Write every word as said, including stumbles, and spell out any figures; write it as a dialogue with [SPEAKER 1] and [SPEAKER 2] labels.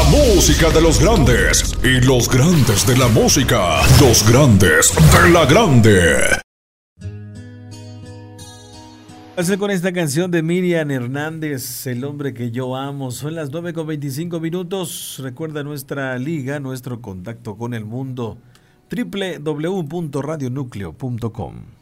[SPEAKER 1] La música de los grandes y los grandes de la música. Los grandes de la grande.
[SPEAKER 2] Hacer con esta canción de Miriam Hernández, El hombre que yo amo. Son las nueve con veinticinco minutos. Recuerda nuestra liga, nuestro contacto con el mundo. doble u doble u doble u punto radio núcleo punto com.